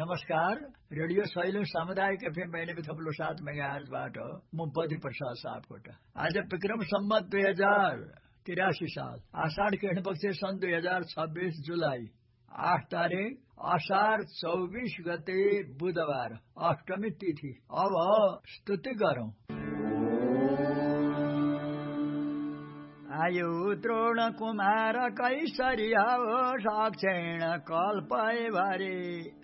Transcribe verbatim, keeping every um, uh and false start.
नमस्कार, रेडियो सैलुङ सामुदायिक एफएम बयानब्बे थप्लो सात मेगाहर्जबाट म बद्री प्रसाद सापकोटा। आज विक्रम सम्वत दुई हजार तिरासी साल आषाढ़ कृष्ण पक्ष सन् दुई हजार छब्बीस जुलाई आठ तारिक असार चौबीस गते बुधबार अष्टमी तिथि। अब स्तुति गरौं। आयु द्रोण कुमार कैसरिया हो साक्षेण कल्पय भरे